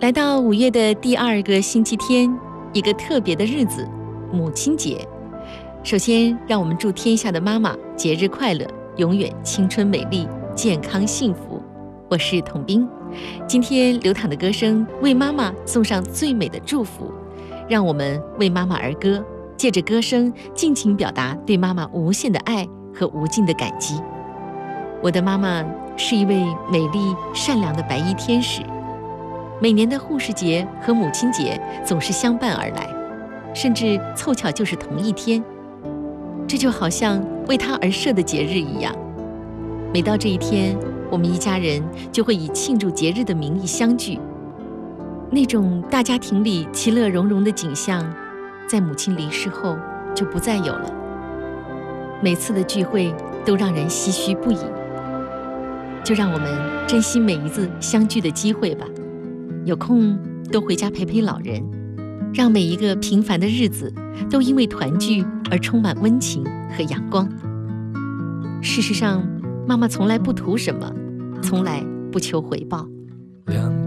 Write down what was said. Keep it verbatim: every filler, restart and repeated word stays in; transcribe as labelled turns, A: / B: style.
A: 来到五月的第二个星期天，一个特别的日子——母亲节。首先，让我们祝天下的妈妈节日快乐，永远青春美丽、健康幸福。我是童冰，今天流淌的歌声为妈妈送上最美的祝福，让我们为妈妈而歌，借着歌声尽情表达对妈妈无限的爱和无尽的感激。我的妈妈是一位美丽善良的白衣天使，每年的护士节和母亲节总是相伴而来，甚至凑巧就是同一天。这就好像为她而设的节日一样。每到这一天，我们一家人就会以庆祝节日的名义相聚，那种大家庭里其乐融融的景象，在母亲离世后就不再有了。每次的聚会都让人唏嘘不已，就让我们珍惜每一次相聚的机会吧。有空多回家陪陪老人，让每一个平凡的日子都因为团聚而充满温情和阳光。事实上，妈妈从来不图什么，从来不求回报。